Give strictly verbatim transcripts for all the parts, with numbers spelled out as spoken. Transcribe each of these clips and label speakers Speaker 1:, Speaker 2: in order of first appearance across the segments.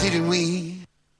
Speaker 1: didn't we?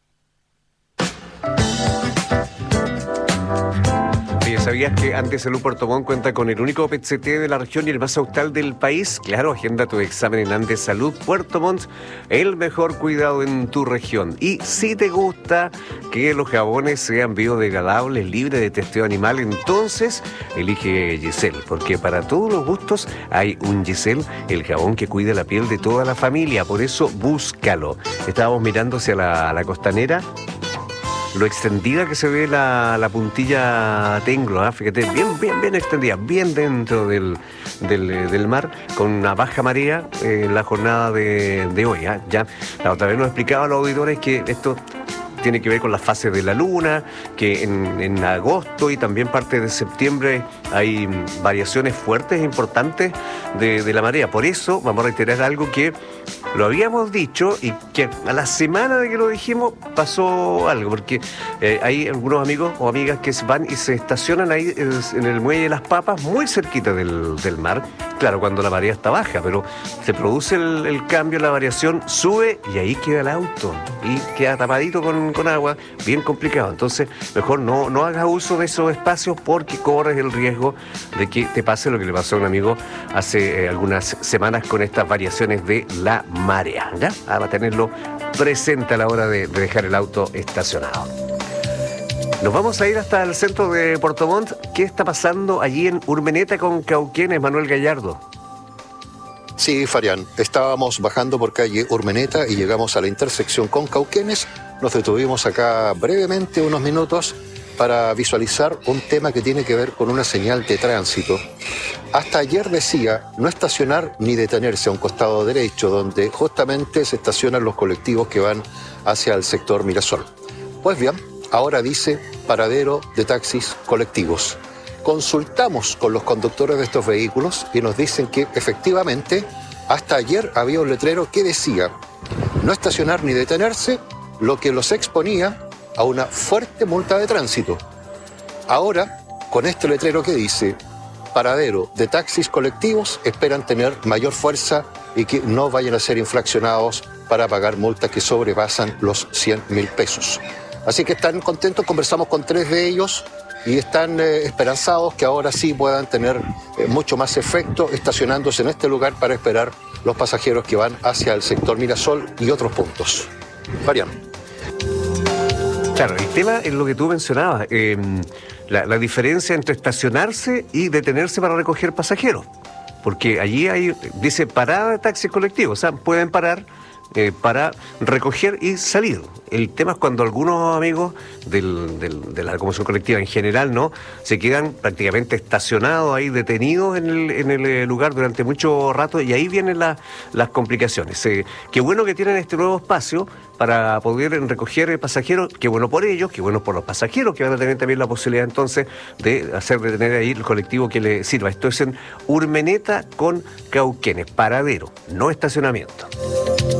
Speaker 2: ¿Sabías que Andes Salud Puerto Montt cuenta con el único P E T C T de la región y el más austral del país? Claro, agenda tu examen en Andes Salud Puerto Montt, el mejor cuidado en tu región. Y si te gusta que los jabones sean biodegradables, libres de testeo animal, entonces elige Giselle, porque para todos los gustos hay un Giselle, el jabón que cuida la piel de toda la familia. Por eso búscalo. Estábamos mirando hacia la, la costanera, lo extendida que se ve la, la puntilla Tenglo, ¿eh? Fíjate, bien, bien, bien extendida, bien dentro del, del, del mar, con una baja marea eh, en la jornada de, de hoy. ¿eh? Ya la otra vez nos explicaba a los auditores que esto tiene que ver con las fases de la luna, que en, en agosto y también parte de septiembre hay variaciones fuertes e importantes de, de la marea. Por eso vamos a reiterar algo que lo habíamos dicho y que a la semana de que lo dijimos pasó algo, porque eh, hay algunos amigos o amigas que van y se estacionan ahí en el muelle de Las Papas, muy cerquita del, del mar, claro, cuando la marea está baja, pero se produce el, el cambio, la variación, sube y ahí queda el auto y queda tapadito con, con agua, bien complicado. Entonces, mejor no, no hagas uso de esos espacios porque corres el riesgo de que te pase lo que le pasó a un amigo hace eh, algunas semanas con estas variaciones de la marea, ¿ya? Ah, va a tenerlo presente a la hora de, de dejar el auto estacionado. Nos vamos a ir hasta el centro de Puerto Montt. ¿Qué está pasando allí en Urmeneta con Cauquenes, Manuel Gallardo?
Speaker 3: Sí, Farián, estábamos bajando por calle Urmeneta y llegamos a la intersección con Cauquenes. Nos detuvimos acá brevemente unos minutos para visualizar un tema que tiene que ver con una señal de tránsito. Hasta ayer decía no estacionar ni detenerse a un costado derecho, donde justamente se estacionan los colectivos que van hacia el sector Mirasol. Pues bien, ahora dice paradero de taxis colectivos. Consultamos con los conductores de estos vehículos y nos dicen que efectivamente hasta ayer había un letrero que decía no estacionar ni detenerse, lo que los exponía a una fuerte multa de tránsito. Ahora, con este letrero que dice paradero de taxis colectivos, esperan tener mayor fuerza y que no vayan a ser infraccionados para pagar multas que sobrepasan los cien mil pesos. Así que están contentos, conversamos con tres de ellos y están eh, esperanzados que ahora sí puedan tener eh, mucho más efecto estacionándose en este lugar para esperar los pasajeros que van hacia el sector Mirasol y otros puntos. Mariano.
Speaker 2: Claro, el tema es lo que tú mencionabas, eh, la, la diferencia entre estacionarse y detenerse para recoger pasajeros. Porque allí hay, dice parada de taxis colectivos, o sea, pueden parar eh, para recoger y salir. El tema es cuando algunos amigos del, del, de la locomoción colectiva en general, ¿no?, se quedan prácticamente estacionados ahí, detenidos en el, en el lugar durante mucho rato, y ahí vienen la, las complicaciones. Eh, qué bueno que tienen este nuevo espacio para poder recoger pasajeros, qué bueno por ellos, qué bueno por los pasajeros, que van a tener también la posibilidad entonces de hacer detener ahí el colectivo que les sirva. Esto es en Urmeneta con Cauquenes, paradero, no estacionamiento.